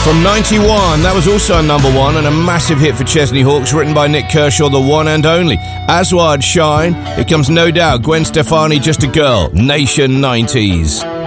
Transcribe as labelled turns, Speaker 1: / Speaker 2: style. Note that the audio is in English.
Speaker 1: From 91, that was also a number one and a massive hit for Chesney Hawkes, written by Nick Kershaw, the one and only. Aswad Shine. Here comes No Doubt, Gwen Stefani, Just a Girl, Nation 90s.